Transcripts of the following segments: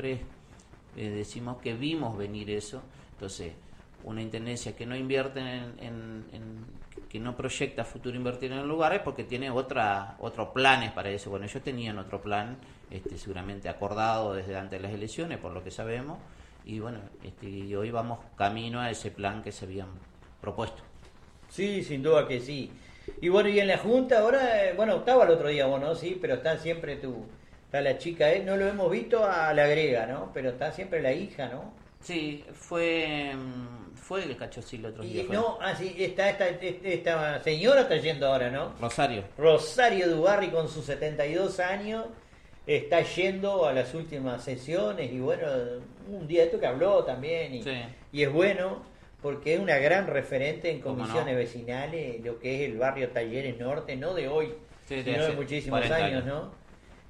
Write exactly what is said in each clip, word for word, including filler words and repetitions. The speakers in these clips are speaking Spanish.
siempre eh, decimos que vimos venir eso. Entonces, una intendencia que no invierte en, en, en que no proyecta futuro invertir en el lugar es porque tiene otra otros planes para eso. Bueno, ellos tenían otro plan, este, seguramente acordado desde antes de las elecciones, por lo que sabemos, y bueno, este, y hoy vamos camino a ese plan que se habían propuesto. Sí, sin duda que sí. Y bueno, y en la Junta ahora, eh, bueno, estaba el otro día vos, ¿no? Sí, pero está siempre tu, está la chica, ¿eh? No lo hemos visto a la grega, ¿no? Pero está siempre la hija, ¿no? Sí, fue fue el Cacho el otro día. Y Fue. no, ah, sí, esta, esta, esta, esta señora está yendo ahora, ¿no? Rosario. Rosario Dubarri con sus setenta y dos años está yendo a las últimas sesiones y bueno, un día esto que habló también y, Sí. y es bueno porque es una gran referente en ¿Cómo comisiones no? vecinales, lo que es el barrio Talleres Norte, no de hoy, Sí, de sino de hace muchísimos cuarenta años, años. ¿no?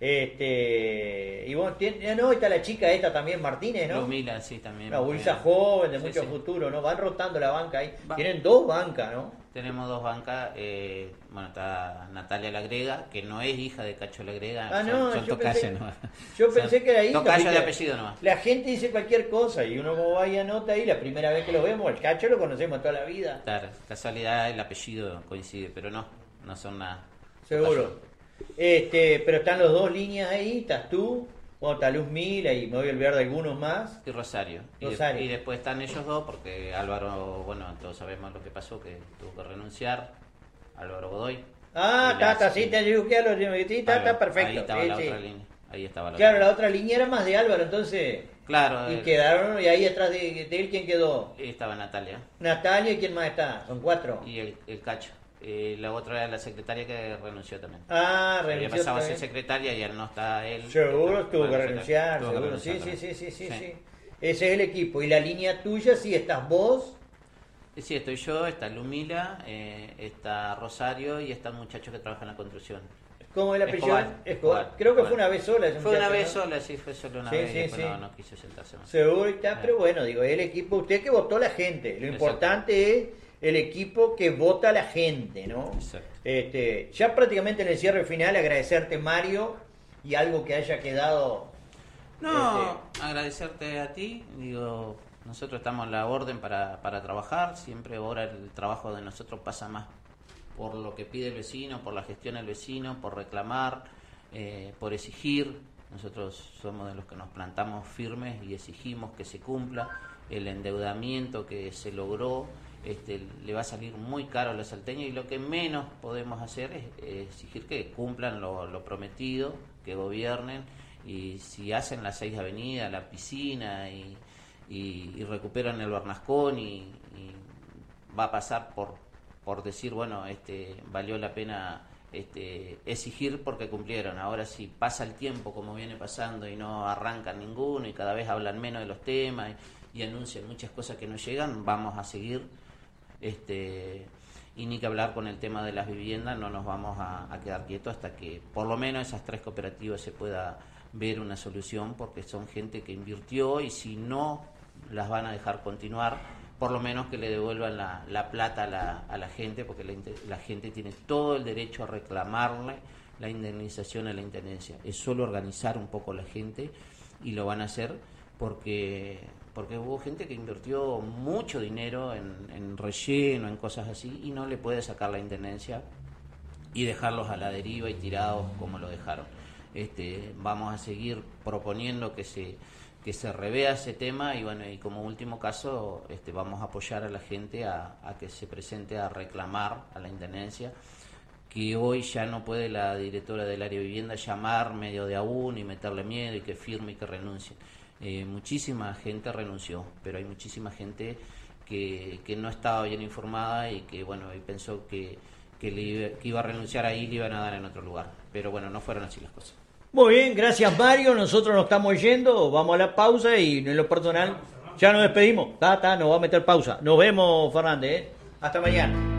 Este, y bueno, tiene, no, está la chica esta también, Martínez, ¿no? Lumila, sí, también. Una bolsa Eh, joven, de sí, mucho sí. futuro, ¿no? Van rotando la banca ahí. Va. Tienen dos bancas, ¿no? Tenemos dos bancas. Eh, bueno, está Natalia La Grega, que no es hija de Cacho La Grega. Ah, son, no, son yo tocayas pensé- nomás. Yo Son pensé que era hija. tocayas ¿viste? de apellido nomás. La gente dice cualquier cosa y uno como vaya nota ahí, la primera vez que lo vemos, el Cacho lo conocemos toda la vida. Claro, casualidad el apellido coincide, pero no, no son nada. Seguro. Este, pero están los dos líneas ahí, estás tú, bueno, está Luz Mila y me voy a olvidar de algunos más. Y Rosario. Y, de- Rosario. y después están ellos dos, porque Álvaro, bueno, todos sabemos lo que pasó, que tuvo que renunciar. Álvaro Godoy. Ah, Y está, las- está, sí, te busqué a los sí, está, está Álvaro. perfecto. Ahí estaba sí, la sí. otra línea. Ahí estaba la Claro, otra. la otra línea era más de Álvaro, entonces. Claro, Y eh, quedaron, y ahí atrás de, de él, ¿quién quedó? ahí estaba Natalia. Natalia, ¿y quién más está? Son cuatro. Y el, el Cacho. Eh, la otra era la secretaria que renunció también. Ah, Había renunció pasado a ser también. secretaria y al no está él. Seguro este, tuvo que bueno, renunciar, tuvo que seguro. renunciar Sí, sí, también. sí, sí, sí, sí. Ese es el equipo. Y la línea tuya, sí, estás vos. Eh, Sí, estoy yo, está Lumila, eh, está Rosario y está un muchacho que trabaja en la construcción. ¿Cómo es el apellido? Escobar. Escobar. Escobar. Creo que Escobar. fue una vez sola ese Fue una muchacho, vez ¿no? sola, sí, fue solo una Sí, vez sí, y después sí. no, no quiso sentarse más. Seguro está, Ah. pero bueno, digo, el equipo, usted que votó la gente. Lo Exacto. importante es el equipo que vota la gente, ¿no? Exacto. Este, ya prácticamente en el cierre final, agradecerte, Mario, y algo que haya quedado. No, agradecerte a ti, digo, nosotros estamos en la orden para, para trabajar, siempre ahora el trabajo de nosotros pasa más por lo que pide el vecino, por la gestión del vecino, por reclamar, eh, por exigir. Nosotros somos de los que nos plantamos firmes y exigimos que se cumpla. El endeudamiento que se logró este, le va a salir muy caro a los salteños y lo que menos podemos hacer es, es exigir que cumplan lo, lo prometido, que gobiernen, y si hacen las seis avenidas, la piscina y, y, y recuperan el Bernascón y, y va a pasar por, por decir, bueno, este valió la pena este, exigir porque cumplieron. Ahora si pasa el tiempo como viene pasando y no arrancan ninguno y cada vez hablan menos de los temas y, y anuncian muchas cosas que no llegan, vamos a seguir este y ni que hablar con el tema de las viviendas, no nos vamos a, a quedar quietos hasta que por lo menos esas tres cooperativas se pueda ver una solución, porque son gente que invirtió y si no las van a dejar continuar, por lo menos que le devuelvan la, la plata a la, a la gente, porque la, la gente tiene todo el derecho a reclamarle la indemnización a la intendencia. Es solo organizar un poco la gente y lo van a hacer porque porque hubo gente que invirtió mucho dinero en, en relleno, en cosas así, y no le puede sacar la intendencia y dejarlos a la deriva y tirados como lo dejaron. Este, vamos a seguir proponiendo que se que se revea ese tema y bueno, y como último caso este, vamos a apoyar a la gente a, a que se presente a reclamar a la intendencia, que hoy ya no puede la directora del área de vivienda llamar medio de a uno y meterle miedo y que firme y que renuncie. Eh, muchísima gente renunció, pero hay muchísima gente que, que no estaba bien informada y que bueno, y pensó que, que, le iba, que iba a renunciar ahí y le iban a dar en otro lugar, pero bueno, no fueron así las cosas. Muy bien, gracias Mario, nosotros nos estamos yendo, vamos a la pausa y en lo personal ya nos despedimos, ta, ta, nos va a meter pausa. Nos vemos, Fernández, ¿eh? Hasta mañana.